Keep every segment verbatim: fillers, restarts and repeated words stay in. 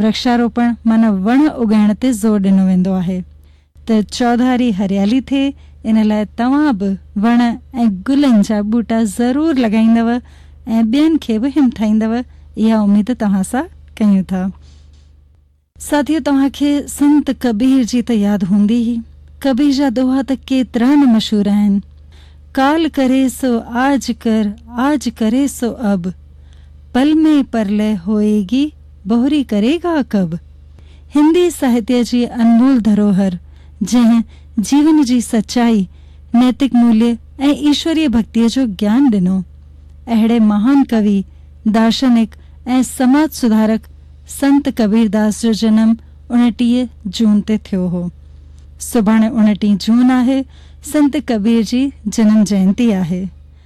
वृक्षारोपण माना वण उगाइण ते ज़ोर ॾिनो वेंदो आहे त चौधारी हरियाली थिए। इन लाइ तव्हां बि वण ऐं गुलनि जा बूटा ज़रूर लॻाईंदव ऐं ॿियनि खे बि हिमथाईंदव। इहा उमेद तव्हां सां कयूं था। साथियो, तव्हांखे संत कबीर जी त यादि हूंदी ई। कबीर जा दोहा त केतिरा न मशहूर आहिनि। काल करे सो आज कर, आज करे सो अब, पल में परलय होएगी, बोहरी करेगा कब। हिंदी साहित्य जी अनमोल धरोहर, जंहिं जीवन जी सच्चाई, नैतिक मूल्य ऐं ईश्वरीय भक्तिअ जो ज्ञान ॾिनो। अहिड़े महान कवि, दार्शनिक ऐं समाज सुधारक संत कबीरदास जो जनम उणटीह जून ते थियो हो। सुभाणे उणटीह जून आहे। संत कबीर जी जनम जयंती आहे।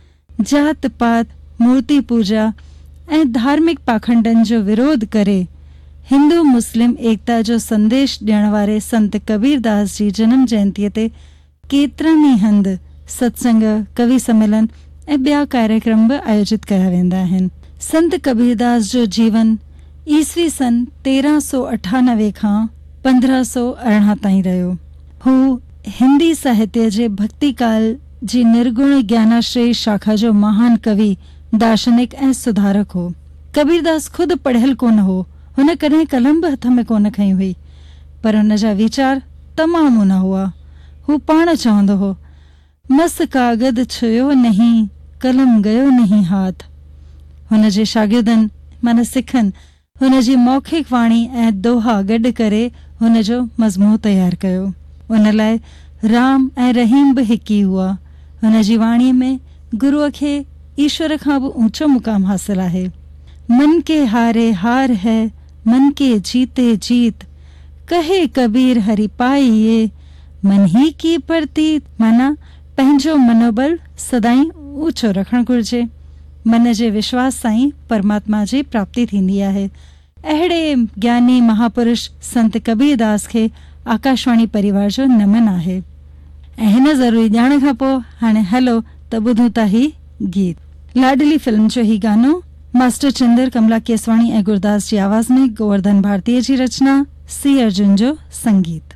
जात पात, मूर्ति पूजा ऐं धार्मिक पाखंडनि जो विरोध करे हिंदू मुस्लिम एकता जो संदेश ॾियण वारे संत कबीरदास जी जनम जयंतीअ ते केतिरनि ई हंधि सत्संग, कवि सम्मेलन ऐं ॿिया कार्यक्रम बि आयोजित कया वेंदा आहिनि। संत कबीरदास जो जीवन ईसवी सन तेरहं सौ अठानवे खां पंद्रहं सौ अरिड़हं ताईं रहियो। हू हिंदी साहित्य जे भक्तिकाल जी निर्गुण ज्ञानाश्रय शाखा जो महान कवि, दार्शनिक ऐं सुधारक हो। कबीरदास ख़ुदि पढ़ियल कोन हो। हुन कॾहिं कलम बि हथ में कोन खई हुई, पर हुन जा वीचार तमामु ऊना हुआ। हू पाण चवंदो हो, मस कागद छुयो नहीं, कलम गयो नहीं हाथ। हुन जे शागिर्दनि माना सिखनि हुन जी मौखिक वाणी ऐं दोहा गॾु करे हुन जो मज़मू तयारु कयो। उन लाइ राम ऐं रहीम बि हिकु ई हुआ। हुन जी वाणीअ में गुरूअ खे ईश्वर खां बि ऊंचो मुक़ाम हासिल आहे। मन के हारे हार है, मन के जीते जीत, कहे कबीर हरि पाइए, मन ही की प्रतीत। माना पंहिंजो मनोबल सदाई ऊंचो रखणु घुर्जे। मन जे विश्वास सां ई परमात्मा जी प्राप्ति थींदी आहे। अहिड़े ज्ञानी महापुरुष संत कबीरदास खे आकाशवाणी परिवार जो नमन आहे। ऐं हिन ज़रूरी ॼाण खां पोइ हाणे हलो त ॿुधूं था ही गीत। लाडली फिल्म जो ही गानो मास्टर चंदर, कमला केसवाणी ऐं गुरदास जी आवाज़ में गोवर्धन भारतीय जी रचना, सी अर्जुन जो संगीत।